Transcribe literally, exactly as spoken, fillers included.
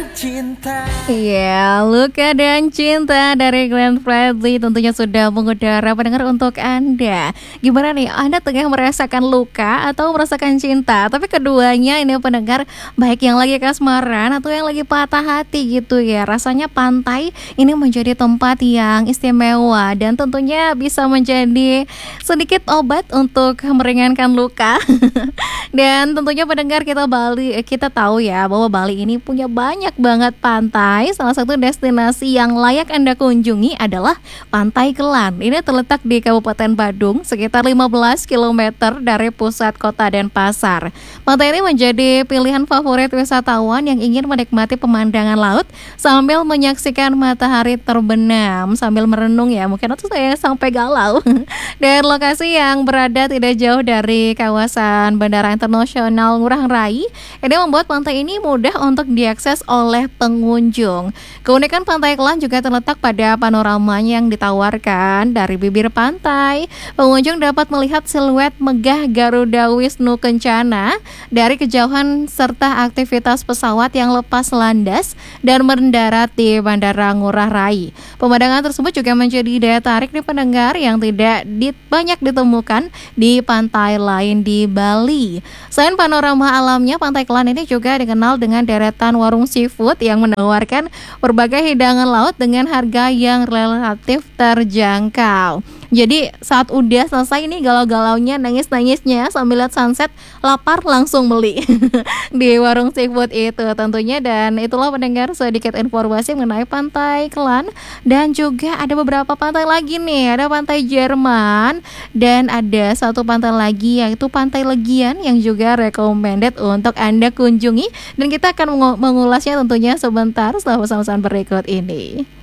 cinta. Iya, Luka dan Cinta dari Glenn Fredly tentunya sudah mengudara pendengar untuk Anda. Gimana nih, Anda tengah merasakan luka atau merasakan cinta? Tapi keduanya ini pendengar, baik yang lagi kasmaran atau yang lagi patah hati gitu ya. Rasanya pantai ini menjadi tempat yang istimewa dan tentunya bisa menjadi sedikit obat untuk meringankan luka. Dan tentunya pendengar, kita Bali, kita tahu ya bahwa Bali ini punya banyak banget pantai. Salah satu destinasi yang layak Anda kunjungi adalah Pantai Kelan. Ini terletak di Kabupaten Badung, sekitar lima belas kilometer dari pusat kota Denpasar. Pantai ini menjadi pilihan favorit wisatawan yang ingin menikmati pemandangan laut sambil menyaksikan matahari terbenam sambil merenung ya. Mungkin itu saya sampai galau. Dan lokasi yang berada tidak jauh dari kawasan Bandara Internasional Ngurah Rai ini membuat pantai ini mudah untuk diakses oleh pengunjung. Keunikan Pantai Kelan juga terletak pada panoramanya yang ditawarkan dari bibir pantai. Pengunjung dapat melihat siluet megah Garuda Wisnu Kencana dari kejauhan serta aktivitas pesawat yang lepas landas dan mendarat di Bandara Ngurah Rai. Pemandangan tersebut juga menjadi daya tarik di pendengar yang tidak di, banyak ditemukan di pantai lain di Bali. Selain panorama alamnya, Pantai Kelan ini juga dikenal dengan deretan warung seafood yang menawarkan berbagai hidangan laut dengan harga yang relatif terjangkau. Jadi saat udah selesai nih galau-galaunya, nangis-nangisnya sambil lihat sunset, lapar langsung beli di warung seafood itu tentunya. Dan itulah pendengar sedikit informasi mengenai Pantai Kelan. Dan juga ada beberapa pantai lagi nih, ada Pantai Jerman dan ada satu pantai lagi yaitu Pantai Legian yang juga recommended untuk Anda kunjungi. Dan kita akan mengulasnya tentunya sebentar setelah pesan-pesan berikut ini.